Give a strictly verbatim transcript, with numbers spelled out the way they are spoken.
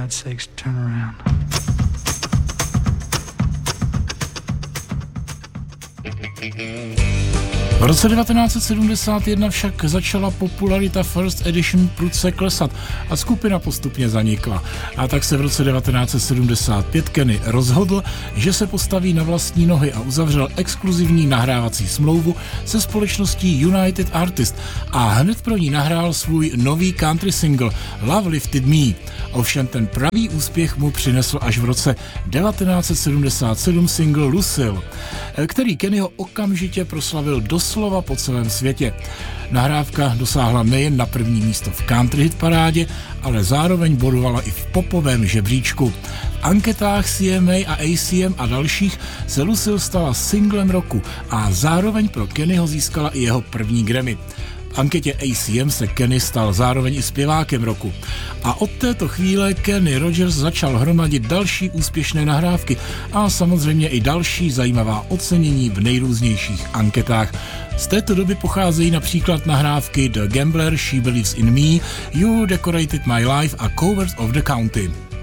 God's sakes, turn around. V roce devatenáct set sedmdesát jedna však začala popularita First Edition prudce klesat a skupina postupně zanikla. A tak se v roce devatenáct set sedmdesát pět Kenny rozhodl, že se postaví na vlastní nohy a uzavřel exkluzivní nahrávací smlouvu se společností United Artists a hned pro ní nahrál svůj nový country single Love Lifted Me. Ovšem ten pravý úspěch mu přinesl až v roce devatenáct set sedmdesát sedm single Lucille, který Kennyho okamžitě proslavil doslova po celém světě. Nahrávka dosáhla nejen na první místo v country hit parádě, ale zároveň bodovala i v popovém žebříčku. V anketách C M A a A C M a dalších se Lucille stala singlem roku a zároveň pro Kennyho získala i jeho první Grammy. V anketě A C M se Kenny stal zároveň i zpěvákem roku. A od této chvíle Kenny Rogers začal hromadit další úspěšné nahrávky a samozřejmě i další zajímavá ocenění v nejrůznějších anketách. Z této doby pocházejí například nahrávky The Gambler, She Believes in Me, You Decorated My Life a Cowards of the County.